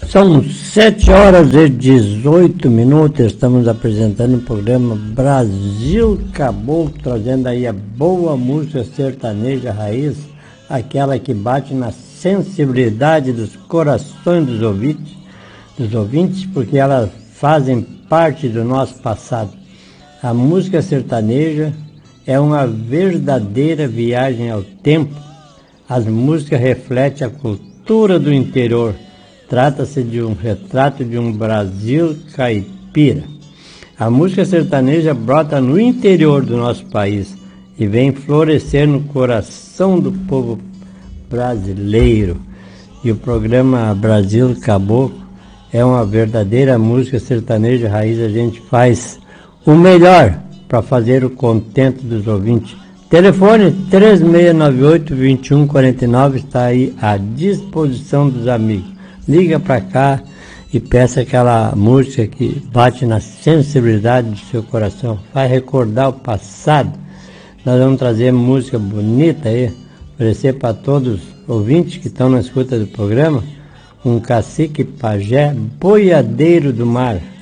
São 7h18, estamos apresentando o programa Brasil Caboclo, trazendo aí a boa música sertaneja raiz, aquela que bate na sensibilidade dos corações dos ouvintes, porque elas fazem parte do nosso passado. A música sertaneja é uma verdadeira viagem ao tempo. As músicas refletem a cultura do interior. Trata-se de um retrato de um Brasil caipira. A música sertaneja brota no interior do nosso país e vem florescer no coração do povo brasileiro. E o programa Brasil Caboclo é uma verdadeira música sertaneja raiz. A gente faz o melhor para fazer o contento dos ouvintes. Telefone 3698-2149 está aí à disposição dos amigos. Liga para cá e peça aquela música que bate na sensibilidade do seu coração, faz recordar o passado. Nós vamos trazer música bonita aí, oferecer para todos os ouvintes que estão na escuta do programa, um cacique pajé boiadeiro do mar.